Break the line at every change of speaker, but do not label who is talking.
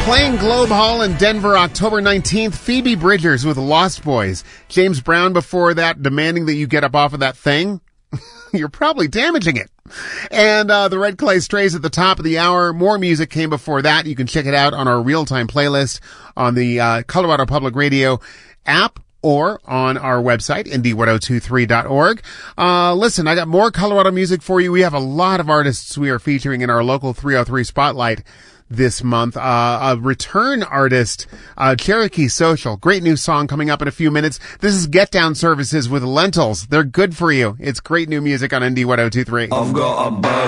Playing Globe Hall in Denver, October 19th, Phoebe Bridgers with Lost Boys. James Brown before that, demanding that you get up off of that thing. You're probably damaging it. And the Red Clay Strays at the top of the hour. More music came before that. You can check it out on our real-time playlist on the Colorado Public Radio app or on our website, indy1023.org. Listen, I got more Colorado music for you. We have a lot of artists we are featuring in our local 303 Spotlight this month. A return artist, Cherokee Social. Great new song coming up in a few minutes. This is Get Down Services with Lentils. They're good for you. It's great new music on ND 1023.
I've got a